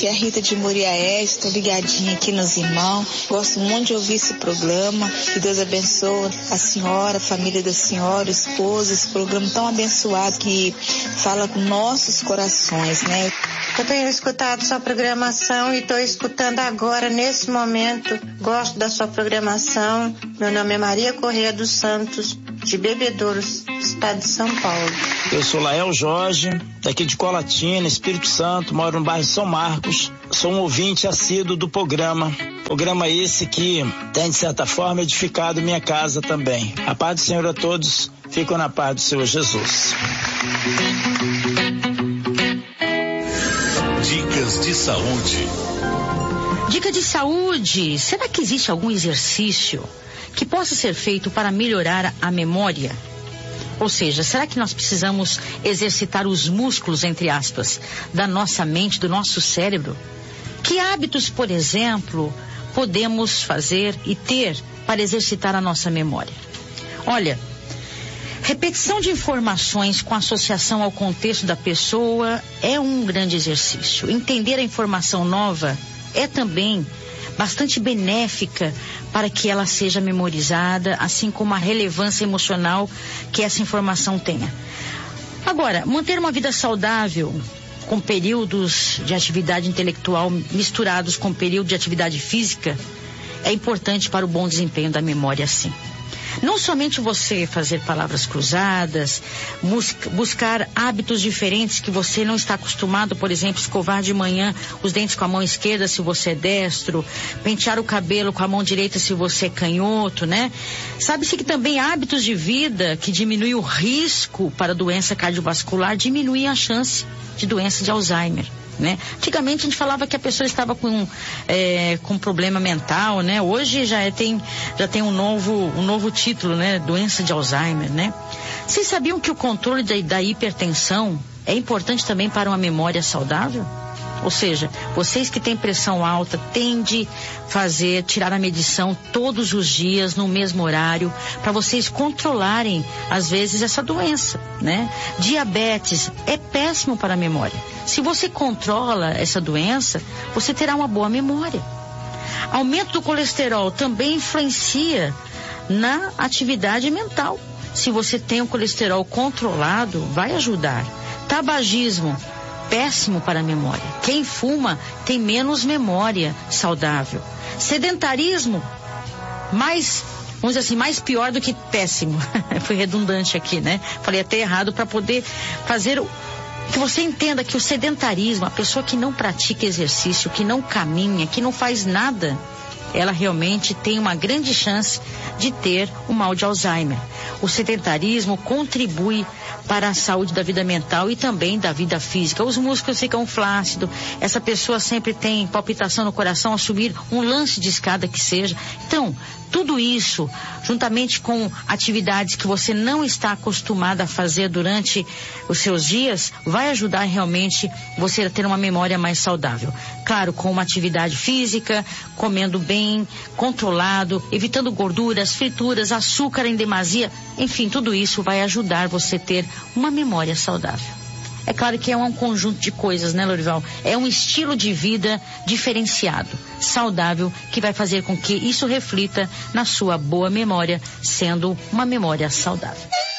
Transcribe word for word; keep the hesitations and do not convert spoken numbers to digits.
aqui é a Rita de Muriaé, estou ligadinha aqui nos irmãos. Gosto muito de ouvir esse programa. Que Deus abençoe a senhora, a família da senhora, o esposo, esse programa tão abençoado que fala com nossos corações, né? Eu tenho escutado sua programação e estou escutando agora, nesse momento. Gosto da sua programação. Meu nome é Maria Correia dos Santos, de Bebedouros, estado de São Paulo. Eu sou Lael Jorge, daqui de Colatina, Espírito Santo, moro no bairro São Marcos. Sou um ouvinte assíduo do programa. Programa esse que tem, de certa forma, edificado minha casa também. A paz do Senhor a todos. Fico na paz do Senhor Jesus. Dicas de saúde. Dica de saúde. Será que existe algum exercício que possa ser feito para melhorar a memória? Ou seja, será que nós precisamos exercitar os músculos, entre aspas, da nossa mente, do nosso cérebro? Que hábitos, por exemplo, podemos fazer e ter para exercitar a nossa memória? Olha, repetição de informações com associação ao contexto da pessoa é um grande exercício. Entender a informação nova é também bastante benéfica para que ela seja memorizada, assim como a relevância emocional que essa informação tenha. Agora, manter uma vida saudável com períodos de atividade intelectual misturados com período de atividade física é importante para o bom desempenho da memória, sim. Não somente você fazer palavras cruzadas, busca, buscar hábitos diferentes que você não está acostumado, por exemplo, escovar de manhã os dentes com a mão esquerda se você é destro, pentear o cabelo com a mão direita se você é canhoto, né? Sabe-se que também hábitos de vida que diminuem o risco para doença cardiovascular, diminuem a chance de doença de Alzheimer. Né? Antigamente a gente falava que a pessoa estava com é, com problema mental, né? Hoje já é, tem já tem um novo um novo título, né? Doença de Alzheimer, né? Vocês sabiam que o controle da, da hipertensão é importante também para uma memória saudável? Ou seja, vocês que têm pressão alta, têm de fazer, tirar a medição todos os dias, no mesmo horário, para vocês controlarem, às vezes, essa doença, né? Diabetes é péssimo para a memória. Se você controla essa doença, você terá uma boa memória. Aumento do colesterol também influencia na atividade mental. Se você tem o colesterol controlado, vai ajudar. Tabagismo, péssimo para a memória. Quem fuma tem menos memória saudável. Sedentarismo, mais, vamos dizer assim, mais pior do que péssimo. Fui redundante aqui, né? Falei até errado para poder fazer o que você entenda que o sedentarismo, a pessoa que não pratica exercício, que não caminha, que não faz nada, ela realmente tem uma grande chance de ter o mal de Alzheimer. O sedentarismo contribui para a saúde da vida mental e também da vida física. Os músculos ficam flácidos, essa pessoa sempre tem palpitação no coração ao subir um lance de escada que seja. Então, tudo isso, juntamente com atividades que você não está acostumado a fazer durante os seus dias, vai ajudar realmente você a ter uma memória mais saudável. Claro, com uma atividade física, comendo bem, controlado, evitando gorduras, frituras, açúcar em demasia, enfim, tudo isso vai ajudar você a ter uma memória saudável. É claro que é um conjunto de coisas, né, Lorival? É um estilo de vida diferenciado, saudável, que vai fazer com que isso reflita na sua boa memória, sendo uma memória saudável.